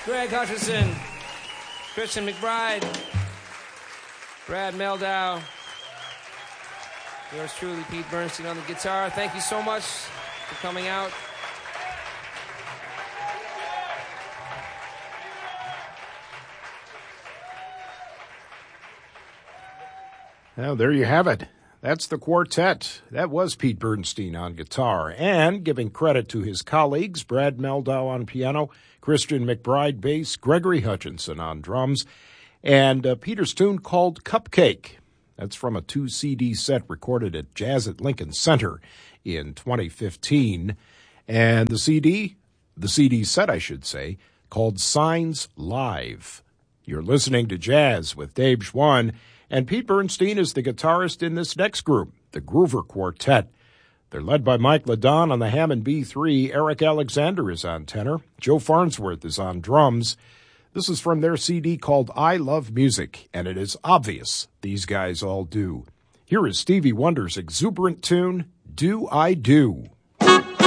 Greg Hutchison, Christian McBride, Brad Meldau, yours truly, Pete Bernstein on the guitar. Thank you so much for coming out. Well, there you have it. That's the quartet. That was Pete Bernstein on guitar. And giving credit to his colleagues, Brad Meldau on piano, Christian McBride bass, Gregory Hutchinson on drums, and Peter's tune called Cupcake. That's from a 2-CD set recorded at Jazz at Lincoln Center in 2015. And the CD set, I should say, called Signs Live. You're listening to Jazz with Dave Schwann. And Pete Bernstein is the guitarist in this next group, the Groover Quartet. They're led by Mike Ladon on the Hammond B3. Eric Alexander is on tenor. Joe Farnsworth is on drums. This is from their CD called I Love Music, and it is obvious these guys all do. Here is Stevie Wonder's exuberant tune, Do I Do?